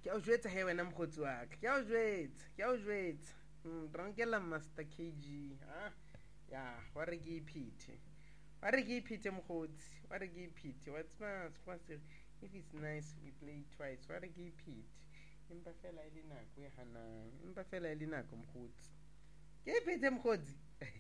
ke a o jwetsa he wena mokgotsi wa ka, ke a o jwetsa rankela Master KG ya wa re ke iphete mokgotsi, wa re ke iphete wa tseba se if it's nice we play twice, wa re ke iphete empa fela e le nako e hanang, empa fela e le nako mokgotsi ke iphete mokgotsi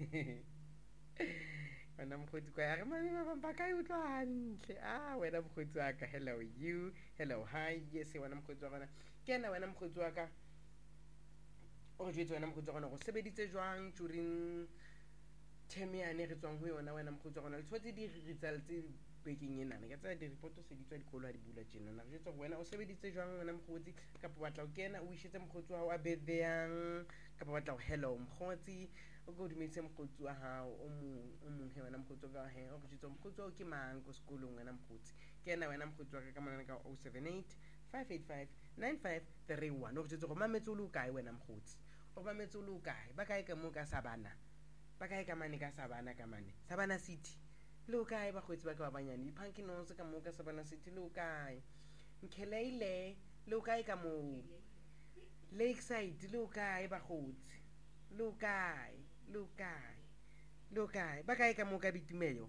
wena mokgotsi kwa ya re mane ba ka utlwa hantle wena mokgotsi wa ka, hello you, hello hi, yes wena mokgotsi wa gona ke ena wena mokgotsi wa ka o re jwetse wena mokgotsi wa gona go sebeditse jwang during term yane re tswang ho yona wena mokgotsi wa gona le thotse di-results bekeng enana ke tsaya di-report se di tswa dikolo ha di bula tjena na re jwetsa wena o sebeditse jwang wena mokgotsi kapa batla o kena o ishetse mokgotsi wa hao a birthday yang kapa batla o hello mokgotsi o go dumedise mokgotsi wa hao o mong he wena mokgotsi wa he o re jwetsa mokgotsi wa ke mang ko sekolong wena mokgotsi ke ena wena mokgotsi wa ka mona ka 078 585 9531 o re jwetsa go mametse o le kae wena mokgotsi o mametse o le kae ba kae ka mo ka Sabana ba kae ka mane ka Sabana City le o kae bakgotsi ba ka ba banyane Iphankinose ka mo ka Sabana City le o kae Nkeleile le o kae ka mo Lakeside le o kae bakgotsi le o kae ba kae ka mo ka Bitumeyo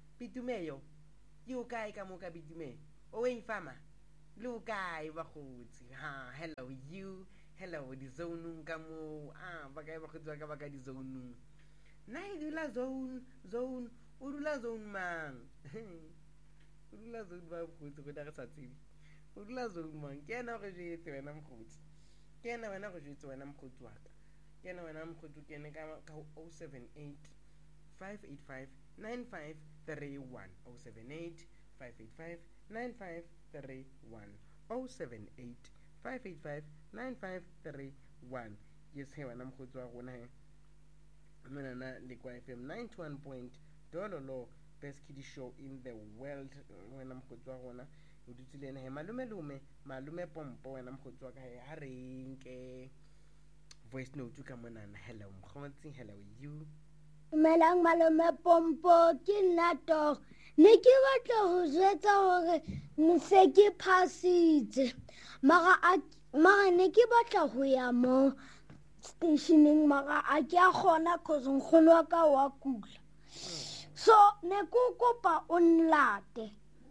yo kae ka mo ka Bitumeyo Owen Farmer le o kae bakgotsi hello you, hello di zone ka mo ba kae bakgotsi ba ka ba ka di zone na e dula zone o dula zone mang o dula zone ba mokgotsi go da re sa tsebe o dula zone mang ke ena go jetse wena mokgotsi ke ena wena go jetse wena mokgotsi wa ka ke ena wena mokgotsi ke ene ka 078 585 9531 078 585 9531 078 585 9531 yes he wena mokgotsi wa rona he menana le kwa FM 91.dololo best kid show in the world wena mokgotsi wa rona o dutse le ena he malume pompo wena mokgotsi wa ka he ha re nke voice note ka monana hello mokgotsi, hello you, Melang malume pompo ke nna ne ke batla ho jwetsa hore se ke phasitse mara ne ke batla ho ya mo stationeng mara a ke a kgona cause nkgono wa ka wa kula so ne ko kopa o nlate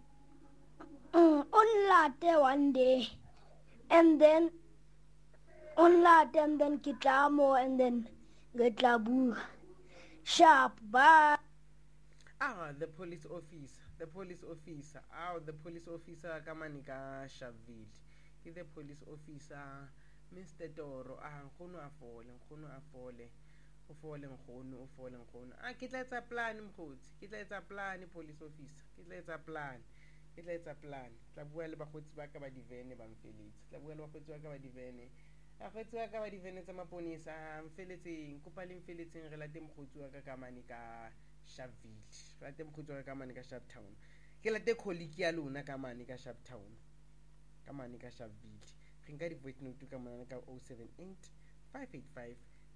one day and then ke tla mo and then ke tla bua sharp bye. the police officer ka mane ka Sharpeville ke the police officer Mr. Toro nkgono a fole o fole nkgono ke tla etsa plan mokgotsi ke tla etsa plan police officer ke tla etsa plan tla bua le bakgotsi ba ka ba divene ba mfeletse tla bua le bakgotsi ba ka ba divene bakgotsi ba ka ba divene tsa maponisa mfeletseng kopa le mfeletseng re late mokgotsi wa ka mane ka Sharpeville re late mokgotsi wa ka mane ka Sharptown ke late colleague ya lona ka mane ka Sharptown ka mane ka Sharpeville re nka di voice note ka mane ka 078 585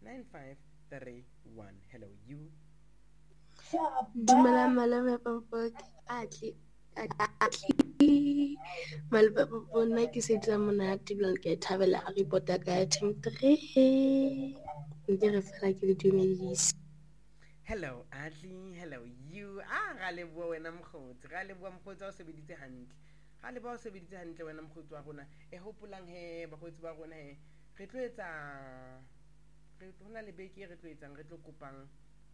9531 hello you, dumela malome pompo atli malome pompo nna ke setsa monate bjale ke thabela a reporta ka team 3 nke re fela ke le dumedise hello Atli, hello you ga le bua wena mokgotsi ga le bua mokgotsi wa o sebeditse hantle wena mokgotsi wa rona e hopolang he bakgotsi ba rona he re tlo etsa re hona le beke re tlo etsang re tlo kopang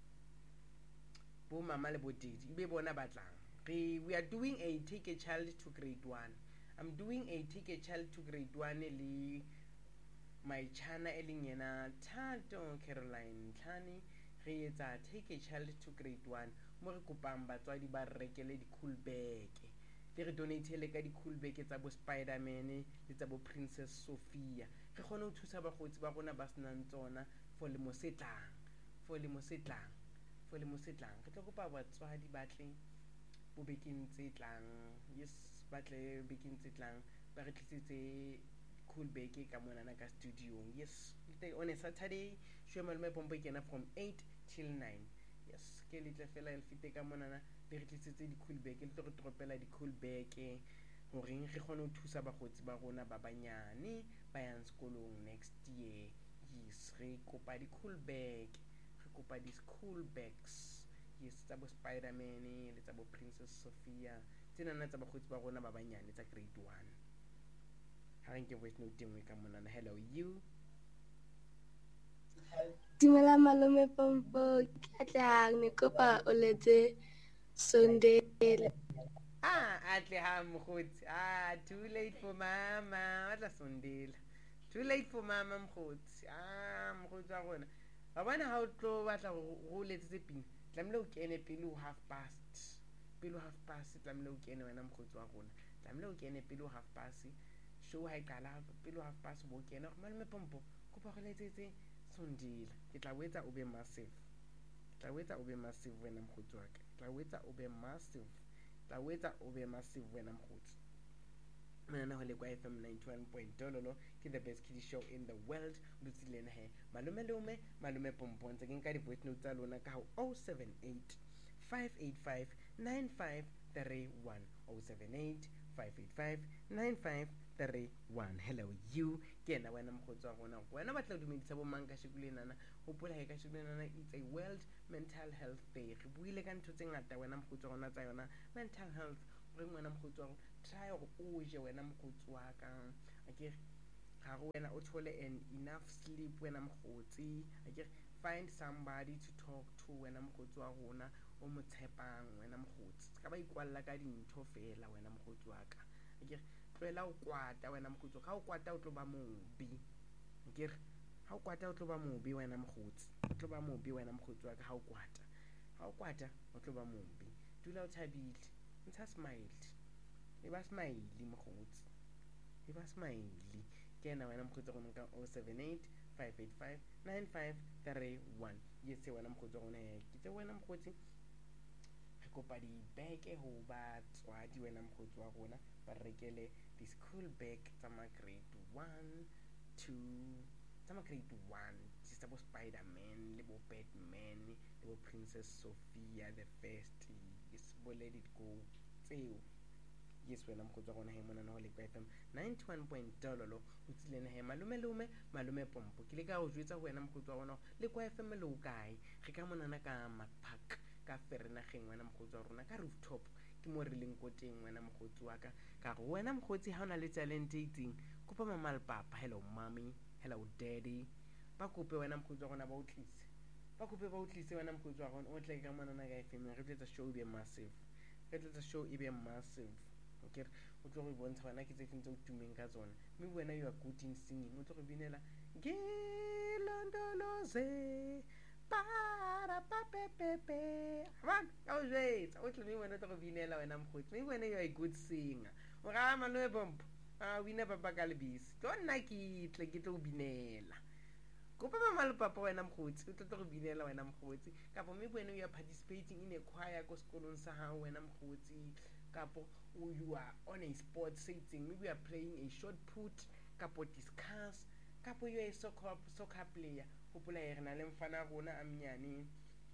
bo mama le bo daddy ibe bona batlang we are doing a take a child to grade 1. I'm doing a take a child to grade 1 le my chana eleng yena Thato Caroline Tlhane re etsa take a child to grade 1 mo re kopang batswadi ba rekele di cool bag le re donate ka di cool bag tsa bo Spider-Man le tsa bo Princess Sophia re kgone ho thusa bagotsi ba rona ba senang tsona for le mo setlang re tlo kopa batswadi batle bo bekeng tse tlang yes batle bekeng tse tlang ba re tlisitse cool bag ka monana ka studio yes on a Saturday show malome pompo kena from 8 till 9 yes ke le tle fela le fite ka monana le re tlisitse di cool bag le tlo re tropela di cool bag goreng re kgone ho thusa bakgotsi ba rona ba banyane ba yang sekolong next year. Yes, re kopa di-cool bag, re kopa di-school bags, yes, tsa bo Spider-Man le tsa bo Princess Sophia, tsenana tsa bakgotsi ba rona ba banyane tsa grade 1. Ha re nke voice note engwe ka monana. Hello you. Dumela malome Pompo, ke tlang ne kopa o letse Sondela. Atle ha mokgotsi. Too late for mama. Wa tla Sondela. Too late for mama mokgotsi. Mokgotsi wa rona. Wa bona ha o tlo batla go letsetse pina, tlamehile o kene pele ho 1:30. Pele ho 1:30 tlamehile o kene wena mokgotsi wa rona. Tlamehile o kene pele ho 1:30. Show ha e qala pele ho 1:30 bo kena. Malome Pompo, kopa go letsetse Sondela. Ke tla wetsa o be massive. Tla wetsa o be massive wena mokgotsi wa ka. Tla wetsa o be massive. Tla wetsa o be massive wena mokgotsi. Mana ho le kwa FM 91.0 ke the best kiddie show in the world. Lutilena he malume Pompo ntse ke nka di voice note tsa lona ka ho 078 585 9531 078 585 9531. Hello you, ke ena wena mokgotsi wa rona. Wena batla dumedisa bo mang ka shekulenana? Hopola he ka shekulenana it's a World Mental Health Day. Re buile ka ntho tse ngata wena mokgotsi wa rona tsa yona mental health. Re wena mokgotsi wa rona try go o je wena mokgotsi wa ka. Akere ga go wena o thole enough sleep wena mokgotsi. Akere find somebody to talk to wena mokgotsi wa rona o mo tshepang wena mokgotsi. Ka ba ikwalla ka dintho fela wena mokgotsi wa ka. Akere tloela o kwata wena mokgotsi. Ga o kwata o tlo ba mobi. Akere ha o kwata o tlo ba mobi wena mokgotsi. O tlo ba mobi wena mokgotsi wa ka ha o kwata. Ha o kwata o tlo ba mobi. Dula o thabile. Ntsha smile. E ba smile mokgotsi. E ba smile. Ke ena wena mokgotsi wa rona ka 078 585 9531. Yes wena mokgotsi wa rona ke tse wena mokgotsi. Re kopa di beke ho ba tswadi wena mokgotsi wa rona ba rekele di school bag tsa ma grade 1 2 tsa ma grade 1 tsa bo Spider-Man le bo Batman le bo Princess Sophia the first. Yes, bo let it go tseo. Yes wena mokgotsi wa rona he mona na ho le kwa FM 91.0 o tsilena he malume Pompo. Ke le ka ho jwetsa wena mokgotsi wa rona le kwa FM le o kae. Re ka mona na ka Park ka Vereeniging wena mokgotsi wa rona ka rooftop. Ke mo re leng ko teng wena mokgotsi wa ka. Ka go wena mokgotsi ha ona le talent e itseng, kopa mama le papa, hello mommy, hello daddy, ba kope wena mokgotsi wa rona ba o tlise. Ba kope ba o tlise wena mokgotsi wa rona o tle ka mona na ka FM. Re tletsa show e be massive. Re tletsa show e be massive. Okay, o tlo go bontsha bana ke tse feng tse o tumeng ka tsona. Mme wena you are good in singing. O tlo go binela Ngilondoloze para papepepe. Abang ka o jwetsa o tlo wena o tlo go binela wena mokgotsi. Mme wena you are a good singer. O ga Malome Pompo wina papa ka lebisi. Tlo nna ke tlo binela. Kopa mama le papa wena mokgotsi o tlo go binela wena mokgotsi. Kapo mme wena you are participating in a choir ko sekolong sa hao wena mokgotsi. Kapo you are on a sport setting, maybe you are playing a shot put, kapo discuss, kapo you are a soccer player. Hopola re na le mfana rona a mnyane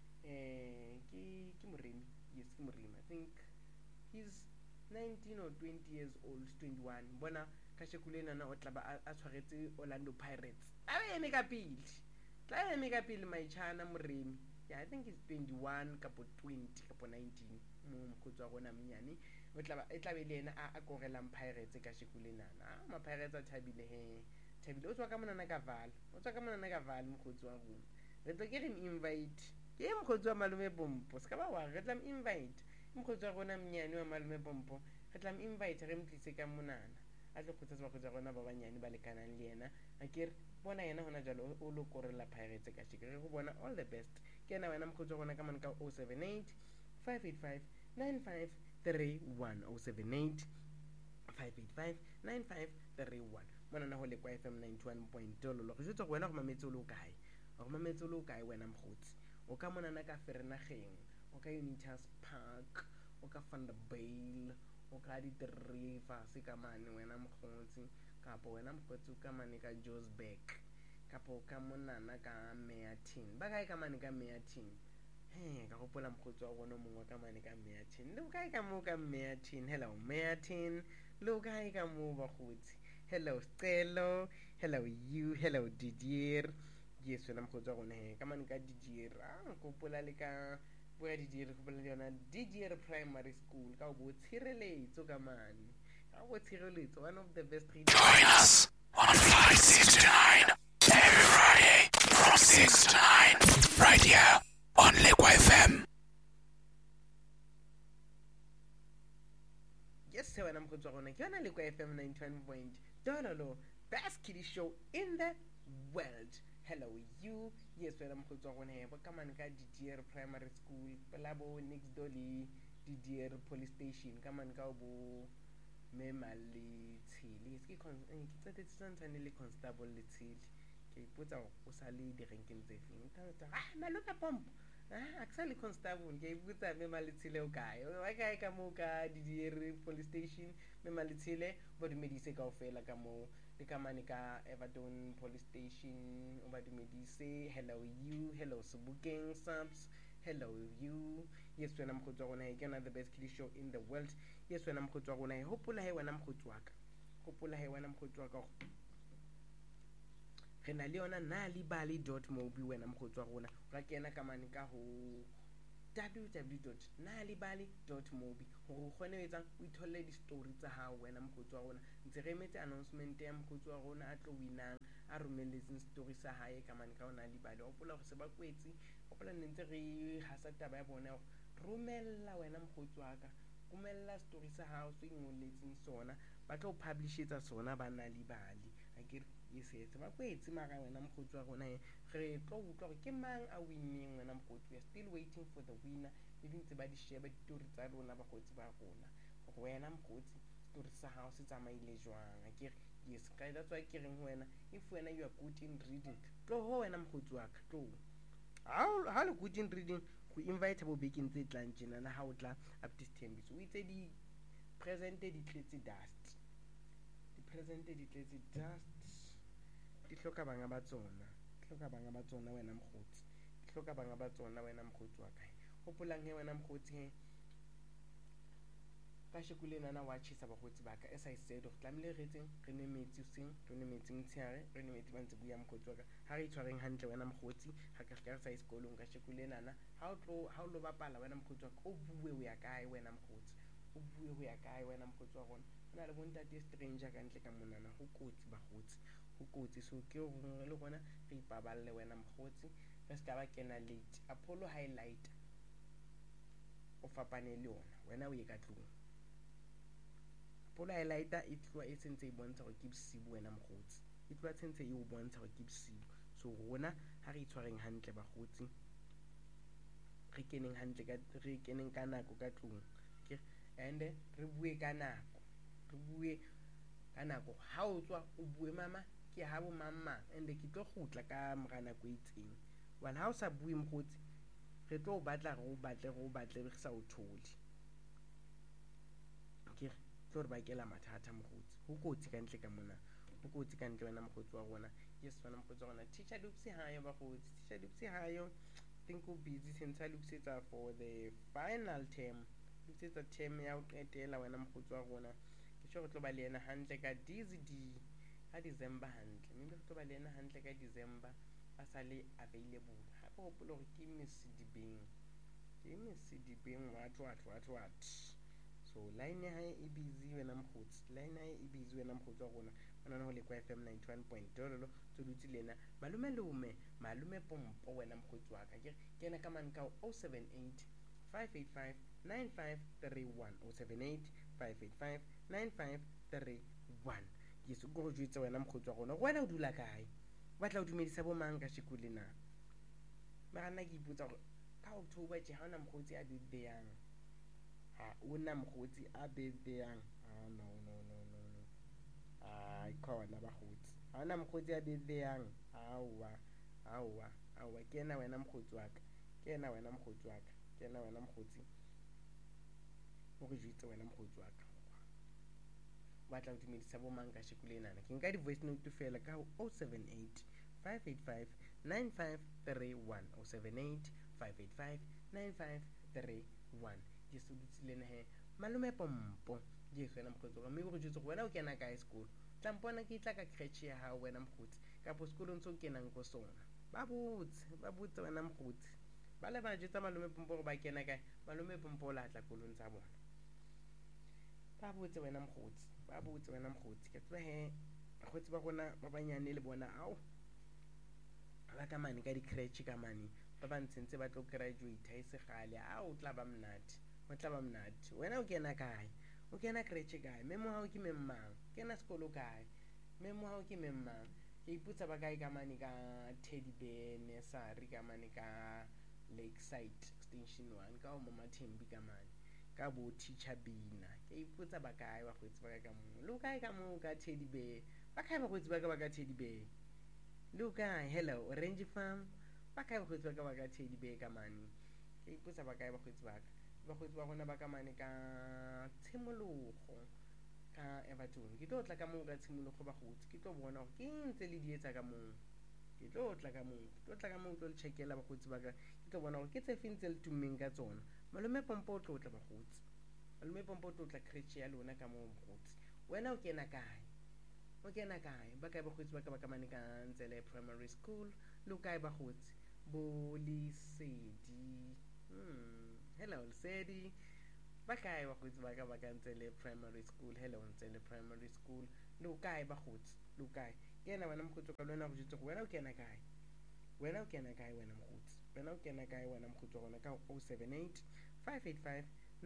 ke Moremi. Yes, ke Moremi. I think he's 19 or 20 years old, 21. Bona ka shekulena na o tla ba a tshwaretse Orlando Pirates. A eme ka pele. Tla eme ka pele Maichana Moremi. Yeah, I think he's 21 kapo 20 kapo 19. Mokgotsi wa rona mnyane o tla be le yena a korelang Pirates ka shekulenana. Ma Pirates a thabile he. Thabile o tswa ka mona na ka Val. O tswa ka mona na ka Val mokgotsi wa rona. Re tlo ke re invite. Ke mokgotsi wa Malome Pompo. Ska ba wa re tla invite. Mokgotsi wa rona mnyane wa Malome Pompo. Re tla invite re mtlise ka monana. A tlo khotsa ba khotsa rona ba banyane ba lekanang le yena. Akere bona yena hona jalo o lo korela Pirates ka shekere go bona all the best. Ke yena wena mokgotsi wa rona ka mona ka 078 585 9531 078 585 9531. Mona na ho le kwa FM 91.0 lo go jwetsa go wena go mametse o le kae. Go mametse o le kae wena mokgotsi. O ka mona na ka Vereeniging, o ka Unitas Park, o ka Vanderbijl, o ka di Rivers ka mane wena mokgotsi. Kapo wena mokgotsi ka mane ka Joburg, kapo ka mona na ka Meatin. Ba kae ka mane ka Meatin. Ka gopola mokgotsi wa rona mongwe ka mane ka Meatin. Le kae ka mo ka Meatin. Hello Meatin. lo kae ka moo bakgotsi? Hello Stelo, hello you, hello Didier. Yes, wena mokgotsi wa rona he ka mane ka Didier. Nkopola le ka boya Didier go bolela yona Didier Primary School ka bo tshireletso ka mane. Ka bo tshireletso, one of the best. Join us on Flight 69 every Friday from 6 to 9 right here on Liqua FM. Yes, wena mokgotsi wa rona ke yona Liqua FM 91.0, best kiddie show in the world. Hello you. Yes, wena mokgotsi wa rona he ba ka mane ka Didier Primary School pelabo next door le Didier Police Station ka mane ka bo me mali tshile ke tsetse tsantsane le constable le tshile ke ipotsa go sa le di renkeng tse feng ta maloka pompo actually constable ke ipotsa me mali tshile o kae wa kae ka mo ka Didier Police Station me mali tshile bo dumedise ka ofela ka mo le ka mane ka Everton Police Station o ba dumedise. Hello you, hello Sebokeng subs, hello you. Yes, wena mokgotsi wa rona ke yona the best kiddie show in the world. Yes, wena mokgotsi wa rona hopola he wena mokgotsi wa ka, hopola he wena mokgotsi wa ka re na le yona nalibali.mobi wena mokgotsi wa rona ra kena ka mane ka ho www.nalibali.mobi gore o kgone ho etsa o ithole di-story tsa hao wena mokgotsi wa rona. Ntse re emetse announcement ya mokgotsi wa rona a tlo winang a romelletseng story sa hae ka mane ka ho Nalibali. Hopola gore se ba kwetse, hopola ne ntse re hasa taba ya bona gore romella wena mokgotsi wa ka, romella story sa hao se ngolletseng sona ba tlo publishetsa sona ba Nalibali akere. Yes, ba kwetse mara wena mokgotsi wa rona re tlo utlwa gore ke mang a winneng wena mokgotsi. We are still waiting for the winner. Le dintse ba di sheba ditori tsa rona bakgotsi ba rona gore wena mokgotsi story sa hao se tsamaile jwang akere. Yes, ka that's why ke reng wena if wena you are good in reading tlo ho wena mokgotsi wa ka tlo ha le good in reading go invite bo bekeng tse tlang tjena na ha o tla up this tembiso o itse di present di tletse dust, di present di tletse dust, di hloka banga ba tsona, di hloka banga ba tsona wena mokgotsi, di hloka banga ba tsona wena mokgotsi wa ka. Hopolang he wena mokgotsi he ka shekulena na wa tshisa bakgotsi ba ka as I said go tlamile re etseng re ne metsi useng re ne metsi mtshare re ne metsi bantse buya mokgotsi wa ka ha re tshwareng hantle wena mokgotsi ha ka re sa isekolong ka shekulena na ha o lo bapala wena mokgotsi wa ka o bue o ya kae wena mokgotsi, o bue ho ya kae wena mokgotsi wa rona. Hona le bontate stranger ka ntle ka monana ho kotsi bakgotsi, ho kotsi. So ke ho le rona re ipaballe wena mokgotsi re ska ba kena late. Apollo highlight o fapane le yona wena o ye ka tlung. Apollo highlight e tloa e sentse e bontsha gore ke bosibu wena mokgotsi, e tloa sentse e o bontsha gore ke bosibu. So rona ha re itshwareng hantle bakgotsi, re keneng hantle ka re keneng ka nako ka tlung ke and re bue ka nako, re bue ka nako. Ha o tswa o bue mama ke ha bo mama and ke tlo gutla ka mora nako e itseng. Wana ha o sa bue mokgotsi re tlo batla re o batle re sa o thole ke tlo re bakela mathata mokgotsi. Ho kotsi ka ntle ka mona, ho kotsi ka ntle wena mokgotsi wa rona. Yes, wena mokgotsi wa rona. Teacher Dupsi hayo bakgotsi, teacher Dupsi hayo think o busy since a looksetsa for the final term, looksetsa term ya o qetela wena mokgotsi wa rona. Ke sure re tlo ba le yena hantle ka ka December hantle, mme re tlo ba le yena hantle ka December a sa le available. Ha go hopola gore ke Miss Dibeng what. So line ya hae e busy wena mokgotsi, line ya hae e busy wena mokgotsi wa rona. Bona ho Liqua FM 91.0 tso dutse lena malume pompo wena mokgotsi wa ka. Ke yena ka man ka 078 585 9531 078 585 9531. Yes, go go jwetsa wena mokgotsi wa rona wena o dula kae, ba tla o dumedisa bo mang ka shekule na. Mara nna ke ipotsa gore ka October ha ona mokgotsi a birthday yang, ha ona mokgotsi a birthday yang. No khona bakgotsi, ha ona mokgotsi a birthday yang. Aowa ke yena wena mokgotsi wa ka, ke yena wena mokgotsi wa ka, ke yena wena mokgotsi o re jwetsa wena mokgotsi wa ka ba tla o dumedisa bo mang ka shekule nana. Ke nka di voice note fela ka 078 585 9531 078 585 9531. Yeso dutse lena he malume pompo yes wena mokgotsi wa ka mme go jutse go wena o kena kae sekolo tla mpona ke tla ka crutch ya hao wena mokgotsi kapo sekolong se o kenang ko sona ba botse wena mokgotsi ba le ba jetsa malome pompo gore ba kena kae malome pompo o la tla kolong tsa bona ba botse wena mokgotsi ke tseba he bakgotsi ba rona ba banyane le bona ao ba ka mane ka di-crutch ka mane ba ba ntshentse ba tlo graduate e se gale o tla ba mnate wena o kena kae o kena crutch kae memo hao ke memmang kena sekolo kae memo hao ke memmang ke iputsa ba kae ka mane ka Teddy Bear nursery ka mane ka Lakeside extension 1 ka o mama Thembi ka mane ka bo teacher Bina ke iputsa ba kae ba kgwetsi ba ka mo lo kae ka mo ka Teddy Bear ba kae ba kgwetsi ba ka Teddy Bear lo kae hello Orange Farm ba kae ba kgwetsi ba ka Teddy Bear ka mane ke iputsa ba kae ba kgwetsi ba gona ba ka mane ka Tshimologo ka Everton ke tlo tla ka mo ka Tshimologo ba kgotsi ke tlo bona gore ke ntse le di etsa ka mo ke tlo tla ka mo tlo le checkela ba kgotsi ba ka ke tlo bona gore ke tse fintse le tummeng ka tsona malome pompo o tlo tla ba kgotsi malome pompo o tlo tla crutch ya lona ka mo kgotsi wena o kena kae ba kae ba kgotsi ba ka mane ka Ntsele primary school lo kae ba kgotsi bo Lesedi hello Lesedi ba kae ba kgotsi ba ka Ntsele primary school hello Ntsele primary school lo kae ba kgotsi lo kae kena wena mokgotsi ka lona go jutse go wena o kena kae wena mokgotsi wena o kena kae wena mokgotsi wa gona ka 078 585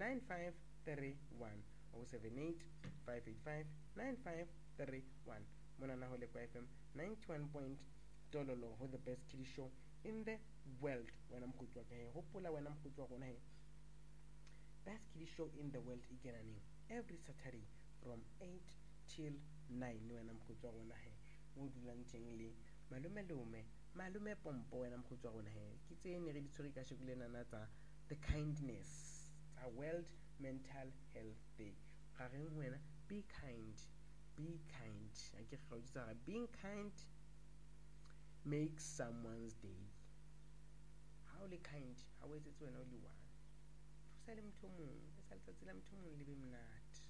9531 078 585 9531 mona na ho le kwa FM 91. Tololo ho the best kiddie show in the world wena mokgotsi wa ka he hopola wena mokgotsi wa gona he best kiddie show in the world ikenaneng every Saturday from 8 till 9 wena mokgotsi wa gona he mo dulang teng le malume pompo wena mokgotsi wa gona he ke tsene re di tshwere ka shekule nana tsa the kindness a world mental health day ga reng wena be kind a ke ga utsa ga being kind makes someone's day how le kind ha o etsetse wena o le one thusa le motho mong e sa letsatsi la motho mong le be mnate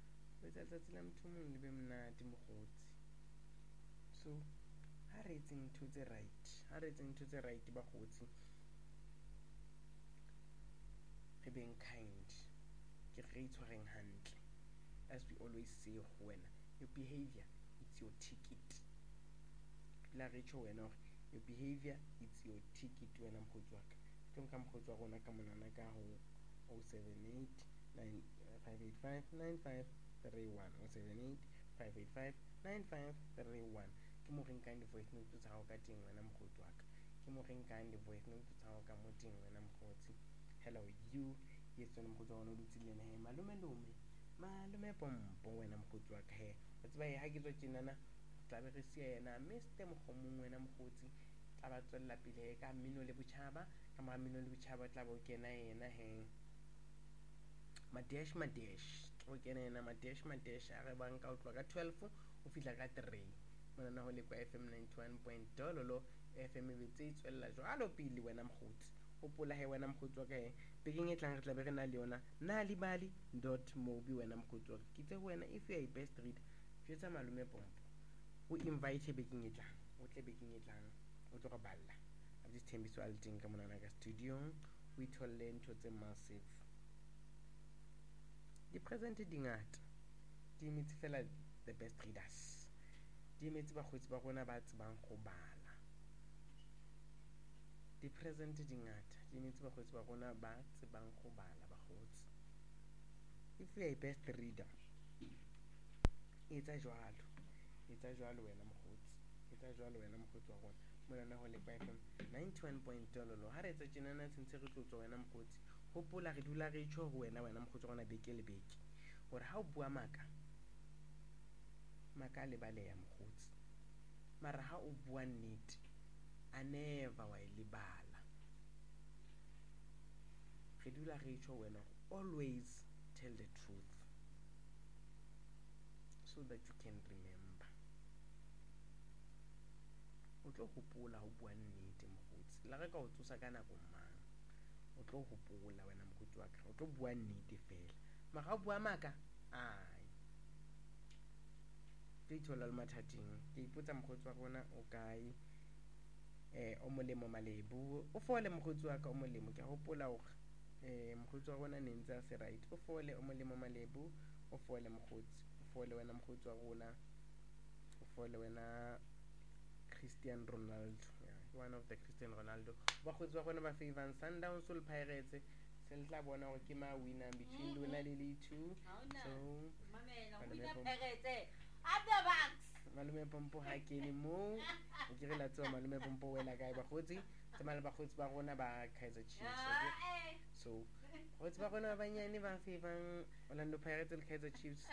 mokgotsi so ha re etseng ntho tse right ba kgotsi re being kind ke re itshwareng hantle as we always say wena your behavior it's your ticket la re tšho wena gore your behavior it's your ticket wena mokgotsi wa ka tlo ka mokgotsi wa gona ka monana ka ho 078 585 9531 078 585 9531 ke mo reng kind voice note tsa go ka teng wena mokgotsi wa ka ke mo reng kind voice note tsa go ka mo teng wena mokgotsi hello you yes wena mokgotsi wa gona o dutse le ena he malume pompo wena mokgotsi wa ka he o tseba ha ke tswa tjenana tla be re sia yena Mr. Mogomong wena mokgotsi tla ba tswella pele ka Mmino le Botjhaba ka mora Mmino le Botjhaba tla bo kena yena he Madesh o kena yena Madesh a re bang ka o tloga ka 12 o fihla ka 3 mona na ho le kwa FM 91. Dololo FM e betse tswella jwalo pele wena mokgotsi hopola he wena mokgotsi wa ka he bekeng e tlang re tla be re na le yona nalibali.mobi wena mokgotsi wa ka ke tse wena if you are a best reader jetsa malume pompo o invite bekeng e tlang o tle bekeng e tlang o tlo go balla a di thembiso a le teng ka mona ka studio o itholle ntho tse massive di present dingata di emetsi fela the best readers di emetsi bakgotsi ba rona ba tsebang go bala di present dingata di emetsi bakgotsi ba rona ba tsebang go bala bakgotsi if you are a best reader etsa jwalo wena mokgotsi wa rona mona na ho le kwa FM 91. Dololo ha re etsa tjenana tshentse re tlotso wena mokgotsi hopola re dula re tjho ho wena mokgotsi wa rona beke le beke gore ha o bua maka le baleya mokgotsi mara ha o bua nnete a never wa libala re dula re tjho wena always tell the truth so that you can remember o tlo hopola ho bua nnete mokgotsi la re ka o tsosa ka nako mang o tlo hopola wena mokgotsi wa ka o tlo bua nnete fela mara o bua maka ai ke ithola le mathating ke ipotsa mokgotsi wa rona o kae o molemo Malebo o fole mokgotsi wa ka o molemo ke a hopola hore mokgotsi wa rona ne ntse a se right o fole o molemo Malebo o fole mokgotsi o fole wena mokgotsi wa rona o fole wena Cristiano Ronaldo, one of the Cristiano Ronaldo ba khotsi ba gona ba favor Sundowns le Pirates se le tla bona gore ke ma winner between lona le two so Malume Pompo ha kene mo ke re la tsoa Malume Pompo wela kae ba khotsi tsamala ba khotsi ba rona ba Kaizer Chiefs so khotsi ba gona ba banyane ba favor Orlando Pirates le Kaizer Chiefs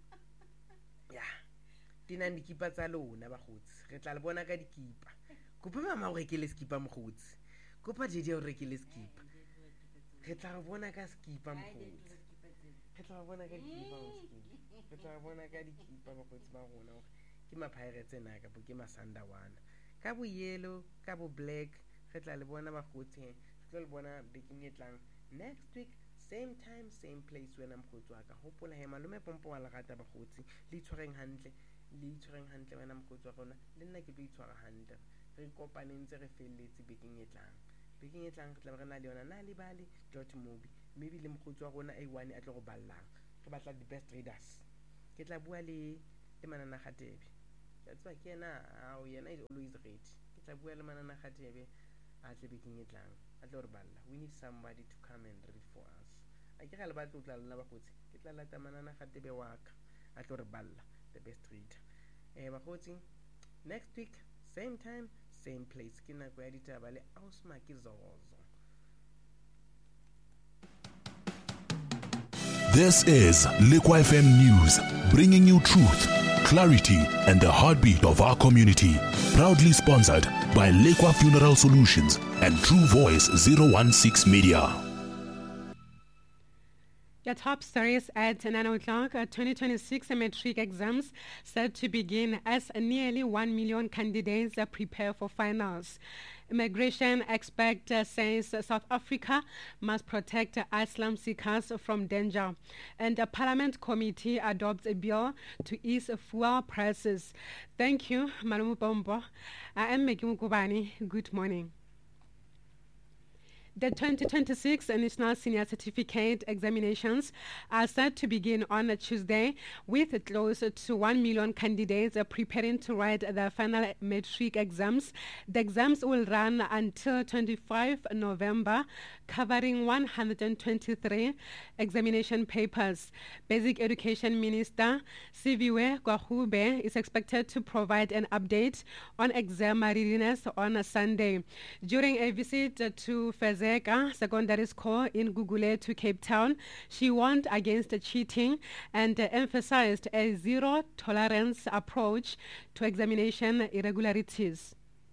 tina dikipa tsa lona ba khotsi re tla le bona ka dikipa kopa mama o rekele skipa mogotsi kopa didi o rekele skipa re tla re bona ka skipa mogotsi re tla re bona ka dikipa re tla re bona ka dikipa ba khotsi ba rona ke ma Pirates ena ka bo ke masanda wana ka bo yellow ka bo black re tla le bona ba khotsi re tla le bona beking e tlang next week same time same place wena mkhotsi wa ka hopola he Malume Pompo wa lagata ba khotsi le itshwareng hantle wena mkhotsi wa rona le nna ke tlo itshwara hantle re kopaneng tse re felletse beking e tlang re tla re na le yona na le bale dot movie maybe le mkhotsi wa rona A1 a tlo go ballang re batla the best readers ke tla bua le Manana Khatebe that's why ke na yena is always ready ke tla bua le Manana Khatebe a tle beking e tlang a tlo re balla we need somebody to come and read for us a ke ga le batla o tla lena ba khotsi ke tla lata Manana Khatebe wa ka a tlo re balla the best reader ba khotsi next week same time same place ke nako ya ditaba le Ausma ke Zozo. This is Liquid FM News, bringing you truth, clarity, and the heartbeat of our community. Proudly sponsored by Liquid Funeral Solutions and True Voice 016 Media. Your top stories at 9 o'clock, 2026 matric exams set to begin as nearly 1 million candidates prepare for finals. Immigration expert says South Africa must protect Islam seekers from danger. And a parliament committee adopts a bill to ease fuel prices. Thank you, Malume Pompo. I am Meki Mukubani. Good morning. The 2026 National Senior Certificate examinations are set to begin on Tuesday, with close to 1 million candidates preparing to write their final matric exams. The exams will run until 25 November, covering 123 examination papers. Basic Education Minister Siviwe Kwahube is expected to provide an update on exam readiness on Sunday. During a visit to Fezeka Secondary School in Gugule to Cape Town, she warned against cheating and emphasized a zero-tolerance approach to examination irregularities.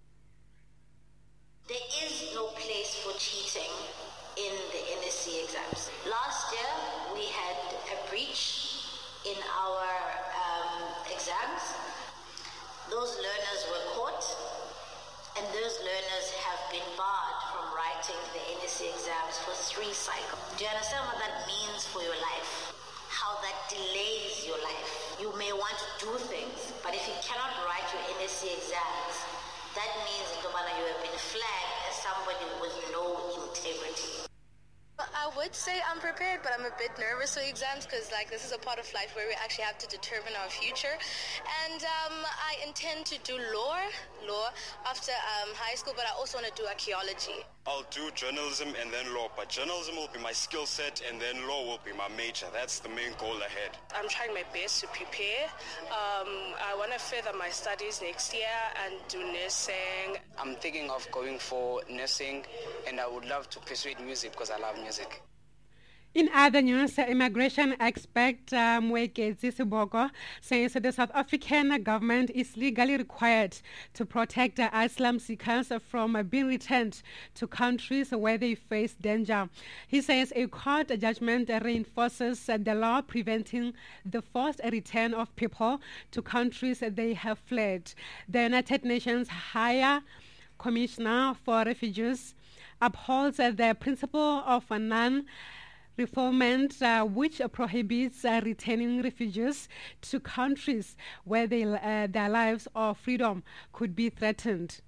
There is no place for cheating in the NSC exams. Last year, we had a breach in our exams. Those learners were caught, and those learners have been barred from writing the NSC exams for 3 cycles. Do you understand what that means for your life? How that delays your life. You may want to do things, but if you cannot write your NSC exams, that means you have been flagged as somebody with no integrity. I would say I'm prepared, but I'm a bit nervous for exams because, this is a part of life where we actually have to determine our future. And I intend to do law after high school, but I also want to do archaeology. I'll do journalism and then law, but journalism will be my skill set and then law will be my major. That's the main goal ahead. I'm trying my best to prepare. I want to further my studies next year and do nursing. I'm thinking of going for nursing, and I would love to pursue music because I love music. In other news, immigration expert Mwekezi Siboko says the South African government is legally required to protect Islam seekers from being returned to countries where they face danger. He says a court judgment reinforces the law preventing the forced return of people to countries they have fled. The United Nations High Commissioner for Refugees upholds the principle of Refoulement, which prohibits returning refugees to countries where their lives or freedom could be threatened.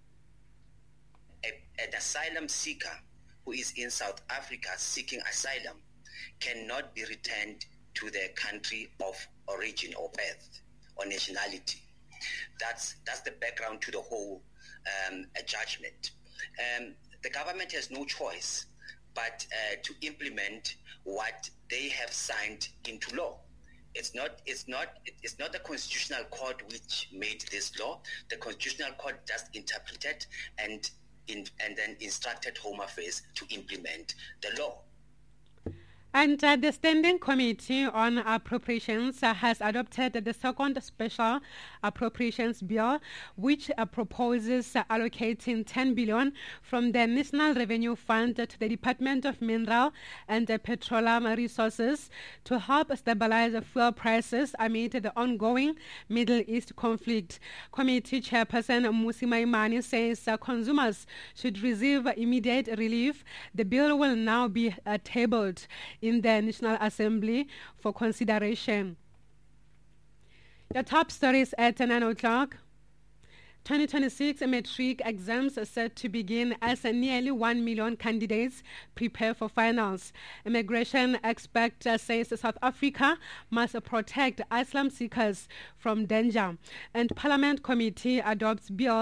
An asylum seeker who is in South Africa seeking asylum cannot be returned to their country of origin or birth or nationality. That's the background to the whole judgment. The government has no choice but to implement what they have signed into law. It's not the Constitutional Court which made this law. The Constitutional Court just interpreted and then instructed Home Affairs to implement the law. And the Standing Committee on Appropriations has adopted the second special appropriations bill, which proposes allocating 10 billion from the National Revenue Fund to the Department of Mineral and Petroleum Resources to help stabilize fuel prices amid the ongoing Middle East conflict. Committee Chairperson Mmusi Maimane says consumers should receive immediate relief. The bill will now be tabled in the National Assembly for consideration. The top stories at 9 o'clock. 2026 matric exams are set to begin as nearly 1 million candidates prepare for finals. Immigration expert says South Africa must protect asylum seekers from danger. And Parliament Committee adopts bill